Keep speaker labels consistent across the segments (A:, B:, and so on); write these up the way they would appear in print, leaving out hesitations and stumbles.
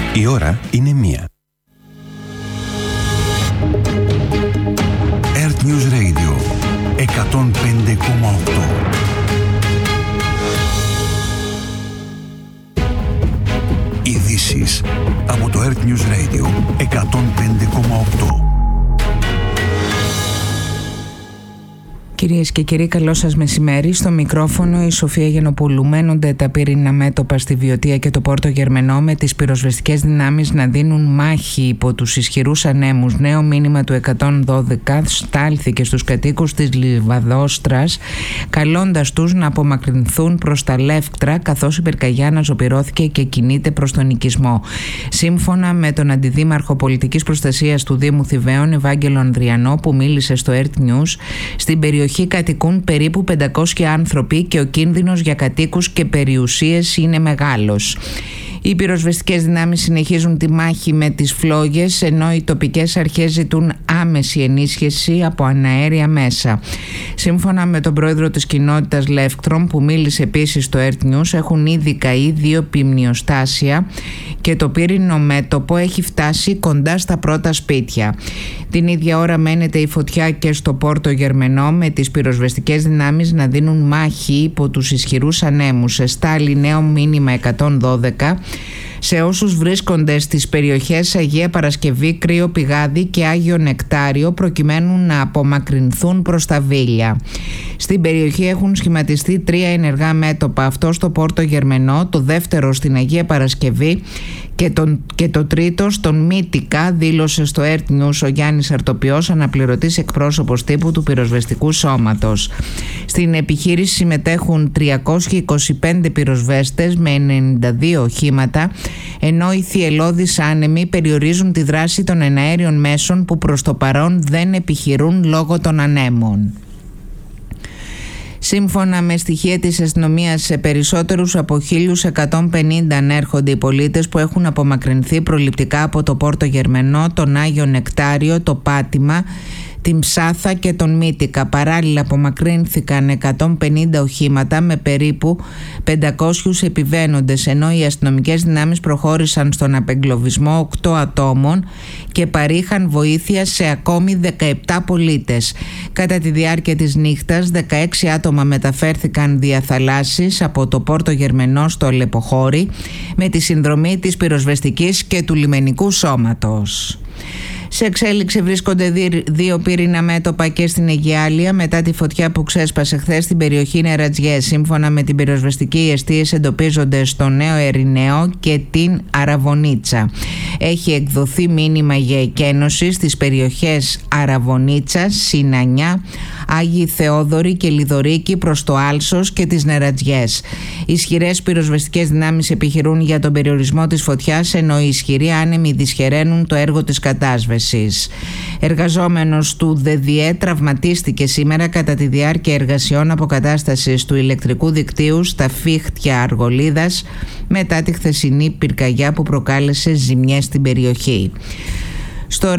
A: Η ώρα είναι 1. Earth News Radio 105,8. Ειδήσεις από το Earth News Radio 105,8.
B: Κυρίες και κύριοι, καλό σας μεσημέρι. Στο μικρόφωνο η Σοφία Γενοπούλου. Μένονται τα πυρηνικά μέτωπα στη Βιωτία και το Πόρτο Γερμενό, με τις πυροσβεστικές δυνάμεις να δίνουν μάχη υπό τους ισχυρούς ανέμους. Νέο μήνυμα του 112 στάλθηκε στους κατοίκους της Λιβαδόστρας, καλώντας τους να απομακρυνθούν προς τα Λεύκτρα, καθώς η πυρκαγιά αναζωπυρώθηκε και κινείται προς τον οικισμό. Σύμφωνα με τον Αντιδήμαρχο Πολιτικής Προστασίας του Δήμου Θηβαίων, Ευάγγελο Ανδριανό, που μίλησε στο Earth News, στην περιοχή κατοικούν περίπου 500 άνθρωποι και ο κίνδυνος για κατοίκους και περιουσίες είναι μεγάλος. Οι πυροσβεστικές δυνάμεις συνεχίζουν τη μάχη με τις φλόγες, ενώ οι τοπικές αρχές ζητούν άμεση ενίσχυση από αναέρια μέσα. Σύμφωνα με τον πρόεδρο της κοινότητας Λεύκτρων, που μίλησε επίσης στο Earth News, έχουν ήδη καεί 2 πυμνιοστάσια και το πύρινο μέτωπο έχει φτάσει κοντά στα πρώτα σπίτια. Την ίδια ώρα μένεται η φωτιά και στο Πόρτο Γερμενό, με τις πυροσβεστικές δυνάμεις να δίνουν μάχη υπό τους ισχυρούς ανέμους. Εστάλει νέο μήνυμα 112 σε όσους βρίσκονται στις περιοχές Αγία Παρασκευή, Κρύο Πηγάδι και Άγιο Νεκτάριο, προκειμένου να απομακρυνθούν προς τα Βίλια. Στην περιοχή έχουν σχηματιστεί 3 ενεργά μέτωπα, αυτό στο Πόρτο Γερμενό, το δεύτερο στην Αγία Παρασκευή και το τρίτο στον Μύτικα, δήλωσε στο Earth News ο Γιάννης Αρτοπιός, αναπληρωτής εκπρόσωπος τύπου του πυροσβεστικού σώματος. Στην επιχείρηση συμμετέχουν 325 πυροσβέστες με 92 οχήματα, ενώ οι θυελλώδεις άνεμοι περιορίζουν τη δράση των εναέριων μέσων που προς το παρόν δεν επιχειρούν λόγω των ανέμων. Σύμφωνα με στοιχεία της αστυνομίας, σε περισσότερους από 1.150 ανέρχονται οι πολίτες που έχουν απομακρυνθεί προληπτικά από το Πόρτο Γερμενό, τον Άγιο Νεκτάριο, το Πάτημα, την Ψάθα και τον Μύτικα. Παράλληλα απομακρύνθηκαν 150 οχήματα με περίπου 500 επιβαίνοντες, ενώ οι αστυνομικές δυνάμεις προχώρησαν στον απεγκλωβισμό 8 ατόμων και παρήχαν βοήθεια σε ακόμη 17 πολίτες. Κατά τη διάρκεια της νύχτας, 16 άτομα μεταφέρθηκαν δια θαλάσσης από το Πόρτο Γερμενό στο Αλεποχώρι, με τη συνδρομή της πυροσβεστικής και του λιμενικού σώματος. Σε εξέλιξη βρίσκονται 2 πύρινα μέτωπα και στην Αιγιάλεια μετά τη φωτιά που ξέσπασε χθες στην περιοχή Νερατζιές. Σύμφωνα με την πυροσβεστική, οι εστίες εντοπίζονται στο Νέο Ερηναίο και την Αραβωνίτσα. Έχει εκδοθεί μήνυμα για εκένωση στις περιοχές Αραβωνίτσα, Συνανιά, Άγιοι Θεόδωροι και Λιδωρίκη προς το Άλσος και τις Νερατζιές. Ισχυρές πυροσβεστικές δυνάμεις επιχειρούν για τον περιορισμό της φωτιάς, ενώ οι ισχυροί άνεμοι δυσχεραίνουν το έργο της κατάσβεσης. Εργαζόμενος του ΔΔΕ τραυματίστηκε σήμερα κατά τη διάρκεια εργασιών αποκατάστασης του ηλεκτρικού δικτύου στα Φίχτια Αργολίδας, μετά τη χθεσινή πυρκαγιά που προκάλεσε ζημιές στην περιοχή. Στο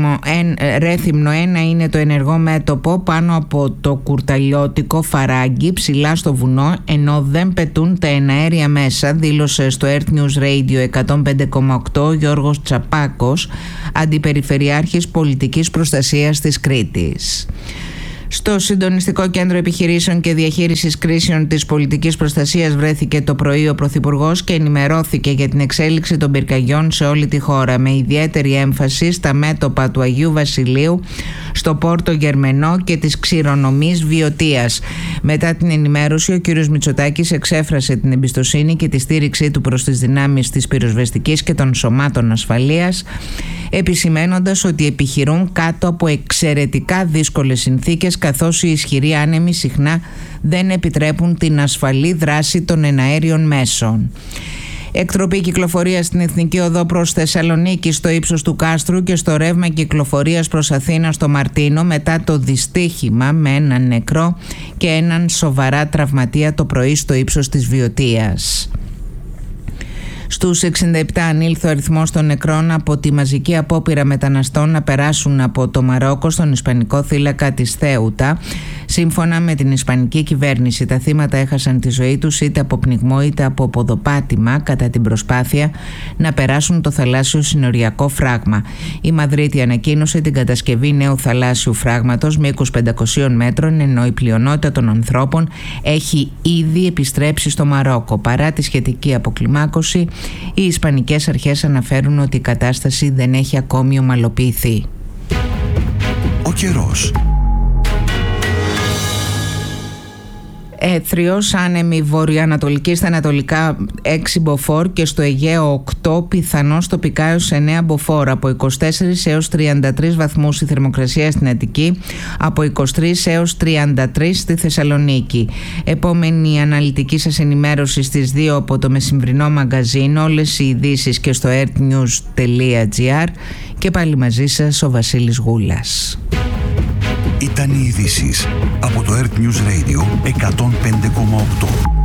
B: Ρέθυμνο 1 είναι το ενεργό μέτωπο πάνω από το κουρταλιώτικο Φαράγγι, ψηλά στο βουνό, ενώ δεν πετούν τα εναέρια μέσα, δήλωσε στο Earth News Radio 105,8 ο Γιώργος Τσαπάκος, αντιπεριφερειάρχης πολιτικής προστασίας της Κρήτης. Στο Συντονιστικό Κέντρο Επιχειρήσεων και Διαχείρισης Κρίσεων της Πολιτικής Προστασίας βρέθηκε το πρωί ο Πρωθυπουργός και ενημερώθηκε για την εξέλιξη των πυρκαγιών σε όλη τη χώρα, με ιδιαίτερη έμφαση στα μέτωπα του Αγίου Βασιλείου, στο Πόρτο Γερμενό και της ξηρονομής Βιωτίας. Μετά την ενημέρωση, ο κ. Μητσοτάκης εξέφρασε την εμπιστοσύνη και τη στήριξή του προς τις δυνάμεις της πυροσβεστικής και των σωμάτων ασφαλείας, επισημένοντας ότι επιχειρούν κάτω από εξαιρετικά δύσκολες συνθήκες, καθώς οι ισχυροί άνεμοι συχνά δεν επιτρέπουν την ασφαλή δράση των εναέριων μέσων. Εκτροπή κυκλοφορίας στην Εθνική Οδό προς Θεσσαλονίκη στο ύψος του Κάστρου και στο ρεύμα κυκλοφορίας προς Αθήνα στο Μαρτίνο, μετά το δυστύχημα με έναν νεκρό και έναν σοβαρά τραυματία το πρωί στο ύψος της Βιωτίας. Στους 67 ανήλθε ο αριθμός των νεκρών από τη μαζική απόπειρα μεταναστών να περάσουν από το Μαρόκο στον Ισπανικό θύλακα της Θέουτα, Σύμφωνα με την ισπανική κυβέρνηση, τα θύματα έχασαν τη ζωή τους είτε από πνιγμό είτε από ποδοπάτημα κατά την προσπάθεια να περάσουν το θαλάσσιο συνοριακό φράγμα. Η Μαδρίτη ανακοίνωσε την κατασκευή νέου θαλάσσιου φράγματος μήκους 500 μέτρων, ενώ η πλειονότητα των ανθρώπων έχει ήδη επιστρέψει στο Μαρόκο. Παρά τη σχετική αποκλιμάκωση, οι ισπανικές αρχές αναφέρουν ότι η κατάσταση δεν έχει ακόμη ομαλοποιηθεί.
A: Ο καιρός.
B: Έθριος, άνεμη βορειοανατολική στα ανατολικά 6 μποφόρ και στο Αιγαίο 8, πιθανώς τοπικά έως 9 μποφόρ. Από 24 έως 33 βαθμούς η θερμοκρασία στην Αττική, από 23 έως 33 στη Θεσσαλονίκη. Επόμενη αναλυτική σας ενημέρωση στις 2 από το μεσημβρινό μαγκαζίνο, όλες οι ειδήσεις και στο earthnews.gr, και πάλι μαζί σας ο Βασίλης Γούλας.
A: Ήταν οι ειδήσεις από το Earth News Radio 105,8.